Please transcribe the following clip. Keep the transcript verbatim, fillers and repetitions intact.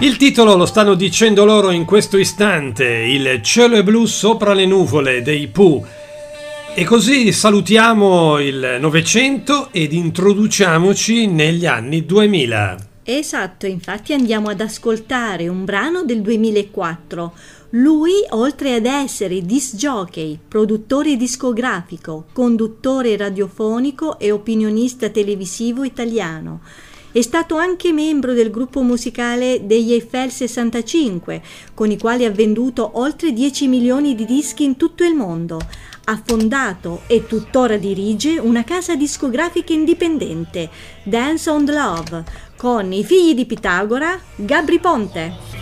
Il titolo lo stanno dicendo loro in questo istante, il cielo è blu sopra le nuvole dei Pooh. E così salutiamo il Novecento ed introduciamoci negli anni duemila. Esatto, infatti andiamo ad ascoltare un brano del duemilaquattro. Lui, oltre ad essere disc jockey, produttore discografico, conduttore radiofonico e opinionista televisivo italiano, è stato anche membro del gruppo musicale degli Eiffel sessantacinque, con i quali ha venduto oltre dieci milioni di dischi in tutto il mondo. Ha fondato e tuttora dirige una casa discografica indipendente, Dance on the Love, con i figli di Pitagora, Gabry Ponte.